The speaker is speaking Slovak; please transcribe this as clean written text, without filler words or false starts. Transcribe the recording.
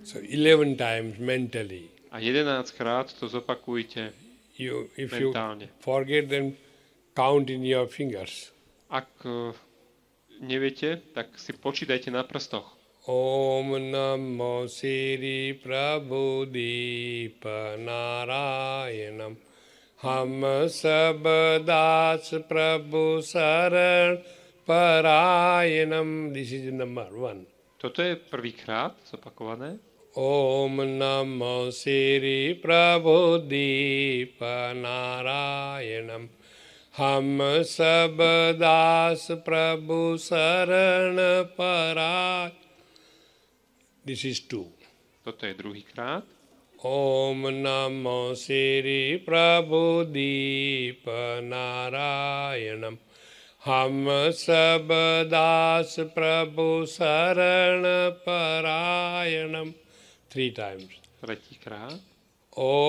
So 11 times mentally. A 11 krát to zopakujte If mentálne. you forget, then count in your fingers. Ak neviete, tak si počítajte na prstoch. Om Namo Sri Prabhudeepa Narayanam Ham Sabdas Prabhu Saran Parayanam. This is number 1. Toto je prvýkrát zopakované. Om Namo Sri Prabhudeepa Narayanam Ham Sabdas Prabhu Saran Parayanam. This is 2. Toto je druhýkrát. Om Namo Sri Prabhudeepa Narayanam Ham Sabdas Prabhu Saran Parayanam. 3 times. Tretíkrát. Om